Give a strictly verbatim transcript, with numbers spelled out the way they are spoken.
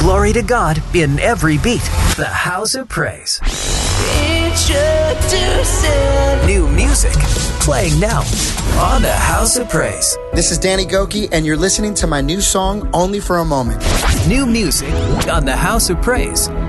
Glory to God in every beat. The House of Praise. Introducing new music playing now on the House of Praise. This is Danny Goki, and you're listening to my new song, Only for a Moment. New music on the House of Praise.